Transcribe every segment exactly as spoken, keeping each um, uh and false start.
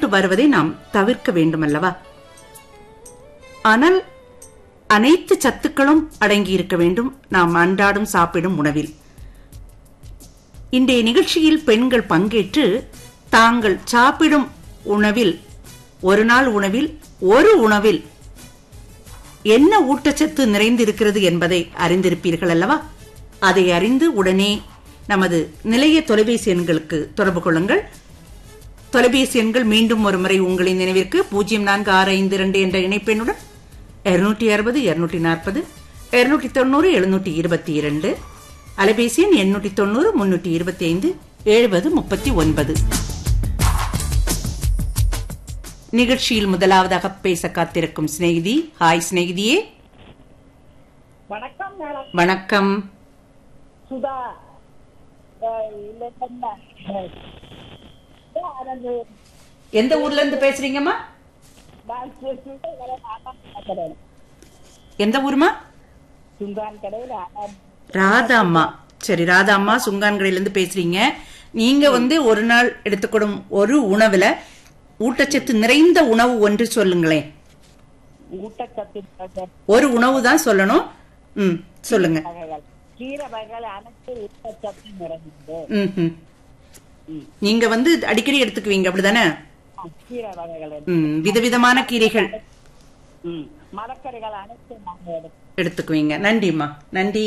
கொண்டு வருவதை நாம் தவிர்க்க வேண்டும் அல்லவா? ஆனால் அனைத்து சத்துக்களும் அடங்கியிருக்க வேண்டும் நாம் அன்றாடம் சாப்பிடும் உணவில். இன்றைய நிகழ்ச்சியில் பெண்கள் பங்கேற்று தாங்கள் சாப்பிடும் உணவில், ஒரு நாள் உணவில், ஒரு உணவில் என்ன ஊட்டச்சத்து நிறைந்திருக்கிறது என்பதை அறிந்திருப்பீர்கள் அல்லவா? அதை அறிந்து உடனே நமது நிலைய தொலைபேசி எண்களுக்கு தொடர்பு கொள்ளுங்கள். தொலைபேசி எண்கள் மீண்டும் ஒருமுறை உங்களின் நினைவிற்கு பூஜ்ஜியம் நான்கு ஆறு ஐந்து இரண்டு என்ற இணைப்பெண்ணுடன் இருநூற்றி அறுபது இருநூற்றி நாற்பது இருநூற்றி தொண்ணூறு எழுநூற்றி இருபத்தி இரண்டு, அலைபேசி எண் எண்ணூற்றி தொண்ணூறு முன்னூற்றி இருபத்தி ஐந்து எழுபது முப்பத்தி ஒன்பது. நிகழ்ச்சியில் முதலாவதாக பேச காத்திருக்கும் சிநேகிதி. ஹாய் சிநேகிதியே. வணக்கம். வணக்கம். சுதா. எந்த ஊர்ல இருந்து பேசுறீங்கம்மா? எந்த ஊருமா? ராதாம்மா. சரி ராதாம்மா, சுங்கான்கடையில இருந்து பேசுறீங்க. நீங்க வந்து ஒரு நாள் எடுத்துக்கூடும் ஒரு உணவுல ஊட்டச்சத்து நிறைந்த உணவு ஒன்று சொல்லுங்களேன். ஊட்டச்சத்து ஒரு உணவு தான் சொல்லணும். ம் சொல்லுங்க. கீரை வகைகள் அனைத்து ஊட்டச்சத்து நிறைந்தது. ம் நீங்க வந்து அடிக்கடி எடுத்துக்குவீங்க அப்படிதானே? கீரை வகைகள் விதவிதமான கீரைகள், மரக்கறிகள் அனைத்து எடுத்துக்குவீங்க. நன்றிம்மா. நன்றி.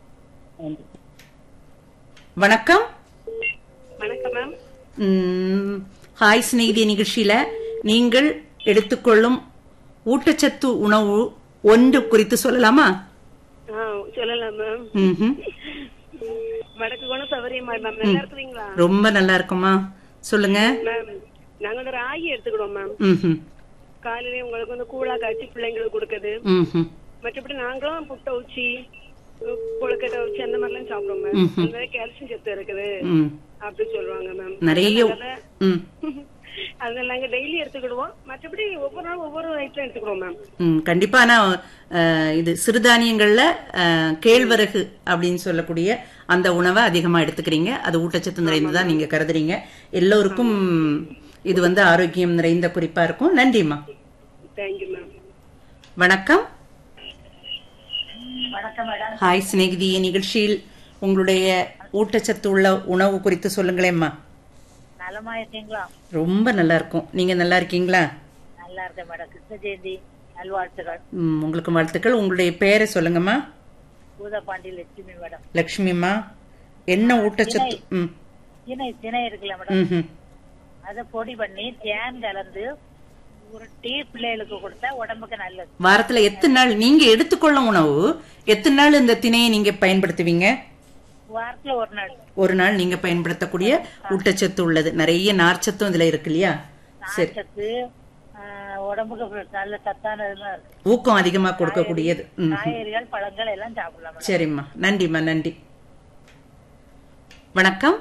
வணக்கம். வணக்கம் மேம். ஹாய் சிநேகிதி நிகழ்ச்சியில நீங்கள் எடுத்துக்கொள்ளும் ஊட்டச்சத்து உணவு ஒன்று குறித்து சொல்லலாமா? சொல்லலாம் மேம். வடக்கு கோணம் சௌகரியமா மேம். நல்லா இருக்குறீங்களா? ரொம்ப நல்லா இருக்குமா. சொல்லுங்க மேம். நாங்க வந்து ராகி எடுத்துக்கிறோம் மேம். காலையில உங்களுக்கு வந்து கூழா காய்ச்சி பிள்ளைங்களுக்கு கொடுக்குது. மற்றபடி நாங்களும் புட்டை ஊச்சி கொழுக்கட்டை ஊச்சி அந்த மாதிரி எல்லாம் சாப்பிடுவோம் மேம். நிறைய கால்சியம் சத்து இருக்குது அப்படி சொல்லுவாங்க மேம். நிறைய அதனால நாங்க டெய்லி எடுத்துக்கிடுவோம். மற்றபடி ஒவ்வொரு நாளும் ஒவ்வொரு ஐட்டம் எடுத்துக்கிறோம் மேம். கண்டிப்பா. ஆனா இது சிறுதானியங்கள்ல கேழ்வரகு அப்படின்னு சொல்லக்கூடிய அந்த உணவை அதிகமா எடுத்துக்கிறீங்க. அது ஊட்டச்சத்து நிறைந்ததா நீங்க கருதுறீங்க. எல்லோருக்கும் இது வந்து ஆரோக்கியம் நிறைந்த குறிப்பா இருக்கும். நன்றிம்மா. Thank you ma'am. வணக்கம். வணக்கம் மேடம். ஹாய் சிநேகிதி நிகழ்ச்சியில் உங்களுடைய ஊட்டச்சத்து உள்ள உணவு குறித்து சொல்லுங்களேம்மா. நலமா இருக்கீங்களா? ரொம்ப நல்லா இருக்கும். நீங்க நல்லா இருக்கீங்களா? நல்லா இருக்கேன் மேடம். கிருஷ்ண ஜெயந்தி நல்வாழ்த்துக்கள். உங்களுக்கு வாழ்த்துக்கள். உங்களுடைய பேரை சொல்லுங்கம்மா. பூதபாண்டி லட்சுமி மேடம். லட்சுமிம்மா, என்ன ஊட்டச்சத்து? திணை திணை இருக்குல்ல மேடம், அதை பொடி பண்ணி தேன் கலந்து உருட்டி பிள்ளைகளுக்கு கொடுத்தா உடம்புக்கு நல்லது. வாரத்துல எத்தனை நாள் நீங்க எடுத்துக்கொள்ளும் உணவு, எத்தனை நாள் இந்த திணையை நீங்க பயன்படுத்துவீங்க? வாரத்துல ஒரு நாள். ஒரு நாள் நீங்க பயன்படுத்தக்கூடிய ஊட்டச்சத்து உள்ளது. நிறைய நார்ச்சத்தும் இதுல இருக்கு இல்லையா? நார்ச்சத்து உடம்புக்கு நல்ல சத்தானதுலாம் இருக்கு. ஊக்கம் அதிகமா கொடுக்கக்கூடியது. காய்கறிகள் பழங்கள் எல்லாம் சாப்பிடலாம். சரிம்மா. நன்றிம்மா. நன்றி. வணக்கம்.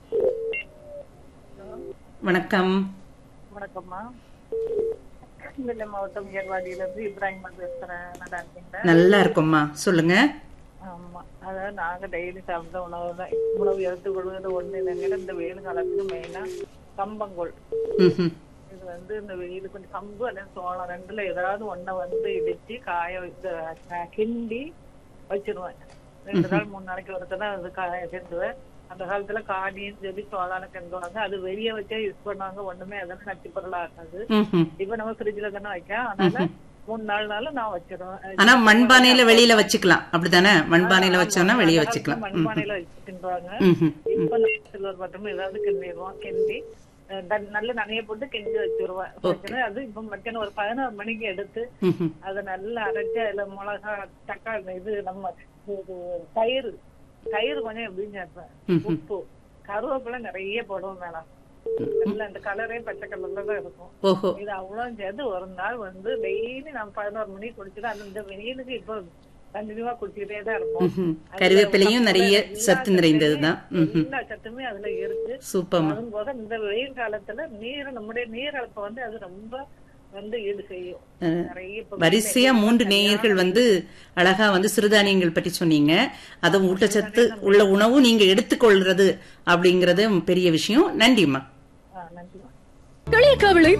வணக்கம். வணக்கம்மா. மாவட்டம் ஏர்வாடியில இருந்து இப்ராஹிமா பேசுறேன். நல்லா இருக்கீங்களா? நல்லா இருக்கும்மா. சொல்லுங்க. ஆமா, அதாவது நாங்க டெய்லி சாப்பிட்ட உணவு தான். உணவு எடுத்துக்கொள்வது ஒண்ணு இல்லைங்க. இந்த வெயில் காலத்துக்கு மெயினா கம்பங்கூழ். இது வந்து இந்த வெயில் கொஞ்சம் கம்பு அல்லது சோளம் ரெண்டுல ஏதாவது ஒன்ன வந்து இடிச்சு காய வச்சு கிண்டி வச்சிருவேன். ரெண்டு நாள் மூணு நாளைக்கு ஒருத்தான் அது காய கிண்டுவேன். அந்த காலத்துல காடின்னு சொல்லி சோளான கிண்டுவாங்க. அது வெளிய வச்சே யூஸ் பண்ணுவாங்க. ஒண்ணுமே அதெல்லாம் நச்சு பொருளா இருக்காது. இப்ப நம்ம ஃப்ரிட்ஜ்ல தானே வைக்க, அதனால மூணு நாலு நாள் நான் வச்சிருவேன். ஆனா மண்பானையில வெளியில வச்சுக்கலாம் அப்படித்தானே? மண்பானையில வச்சோம்னா வெளியே வச்சுக்கலாம். மண்பானையில வச்சு கிண்டுவாங்க. இப்ப சில்வர் பாத்திரம் ஏதாவது கிண்டிடுவோம். கிண்டி நல்ல நனைய போட்டு கிண்டி வச்சிருவேன். அது இப்ப மத்தியானம் ஒரு பதினோரு மணிக்கு எடுத்து அதை நல்லா அரைச்சு அதுல மிளகா தக்காளி இது நம்ம தயிர் தயிர் கொஞ்சம் எப்படின்னு சேர்ப்பேன். உப்பு கருவேப்பிலை நிறைய போடுவோம் மேடம். இல்ல அந்த கலரே பச்சை கலர்ல தான் இருக்கும். இது அவ்வளவு சேர்த்து ஒரு நாள் வந்து டெய்லி நம்ம பதினோரு மணிக்கு குடிச்சுட்டு அது இந்த வெயிலுக்கு இப்போ கண்டினியூவா குடிச்சுக்கிட்டே தான் இருக்கும். கருவேப்பிலையும் நிறைய சத்து நிறைந்ததுதான். எல்லா சத்துமே அதுல இருக்கு. சூப்பர். அதுவும் போக இந்த வெயில் காலத்துல நீர் நம்முடைய நீர் அளப்ப வந்து அது ரொம்ப வந்து ஈடு செய்யும். வரிசையா மூன்று நேயர்கள் வந்து அழகா வந்து சிறுதானியங்கள் பற்றி சொன்னீங்க. அதுவும் ஊட்டச்சத்து உள்ள உணவு நீங்க எடுத்துக்கொள்றது அப்படிங்கறது பெரிய விஷயம். நன்றிம்மா. நன்றிமா. களியக்காவிளை